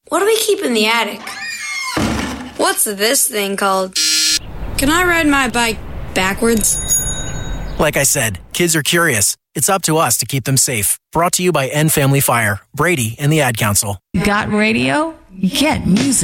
What do we keep in the attic? What's this thing called? Can I ride my bike backwards? Like I said, kids are curious. It's up to us to keep them safe. Brought to you by End Family Fire, Brady, and the Ad Council. Got radio? Get music.